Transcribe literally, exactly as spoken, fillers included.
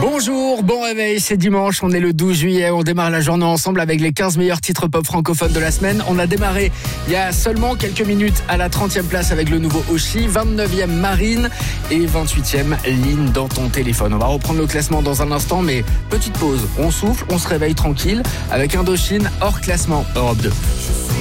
Bonjour, bon réveil, c'est dimanche, on est le douze juillet, on démarre la journée ensemble avec les quinze meilleurs titres pop francophones de la semaine. On a démarré il y a seulement quelques minutes à la trentième place avec le nouveau Oshi, vingt-neuvième Marine et vingt-huitième Ligne dans ton téléphone. On va reprendre le classement dans un instant, mais petite pause, on souffle, on se réveille tranquille avec Indochine hors classement Europe deux.